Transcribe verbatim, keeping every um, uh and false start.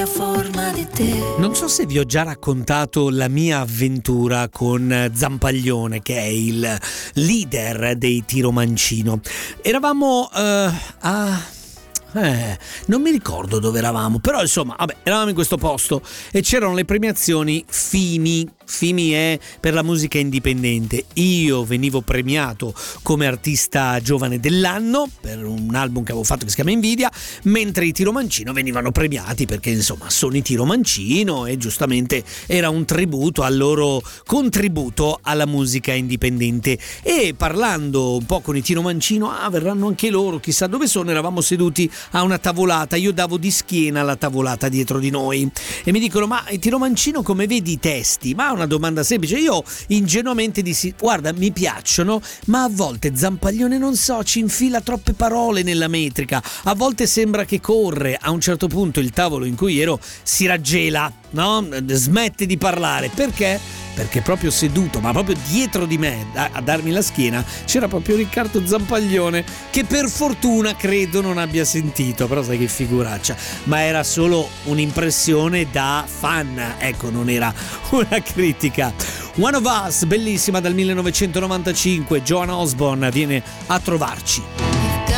a forma di te. Non so se vi ho già raccontato la mia avventura con Zampaglione, che è il leader dei Tiro Mancino. Eravamo uh, a... Eh, non mi ricordo dove eravamo, però insomma, vabbè, eravamo in questo posto e c'erano le premiazioni FIMI. FIMI è per la musica indipendente. Io venivo premiato come artista giovane dell'anno per un album che avevo fatto che si chiama Invidia, mentre i Tiro Mancino venivano premiati perché insomma sono i Tiro Mancino e giustamente era un tributo al loro contributo alla musica indipendente. E parlando un po' con i Tiro Mancino, ah, verranno anche loro, chissà dove sono, eravamo seduti a una tavolata, io davo di schiena alla tavolata dietro di noi e mi dicono: ma i Tiro Mancino come vedi i testi? Ma una domanda semplice. Io ingenuamente dissi: guarda, mi piacciono, ma a volte Zampaglione, non so, ci infila troppe parole nella metrica, a volte sembra che corre. A un certo punto il tavolo in cui ero si raggela, no? Smette di parlare. Perché? Perché proprio seduto, ma proprio dietro di me, a, a darmi la schiena, c'era proprio Riccardo Zampaglione, che per fortuna credo non abbia sentito, però sai che figuraccia, ma era solo un'impressione da fan, ecco, non era una critica. One of Us, bellissima, dal millenovecentonovantacinque, Joan Osborne viene a trovarci.